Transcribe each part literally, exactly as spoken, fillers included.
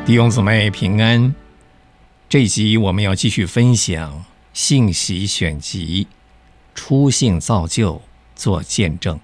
弟兄姊妹平安，这一集我们要继续分享信息选集，初信造就，做见证。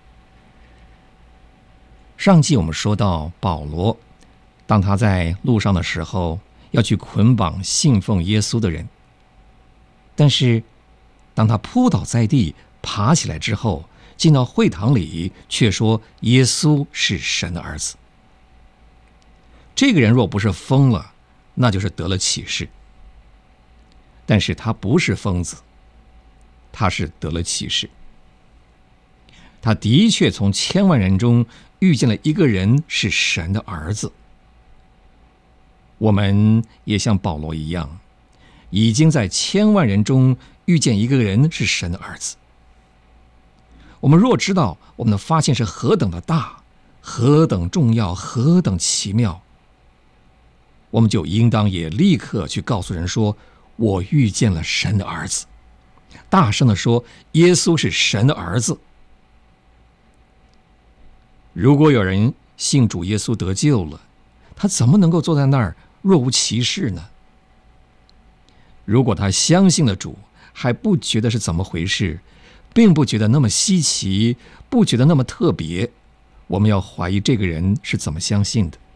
上集我们说到保罗，当他在路上的时候，要去捆绑信奉耶稣的人，但是当他扑倒在地，爬起来之后，进到会堂里，却说耶稣是神的儿子。这个人若不是疯了，那就是得了启示。但是他不是疯子，他是得了启示。他的确从千万人中遇见了一个人是神的儿子。我们也像保罗一样，已经在千万人中遇见一个人是神的儿子。我们若知道我们的发现是何等的大，何等重要，何等奇妙，我们就应当也立刻去告诉人说，我遇见了神的儿子，大声地说，耶稣是神的儿子。如果有人信主耶稣得救了，他怎么能够坐在那儿若无其事呢？如果他相信了主，还不觉得是怎么回事，并不觉得那么稀奇，不觉得那么特别，我们要怀疑这个人是怎么相信的。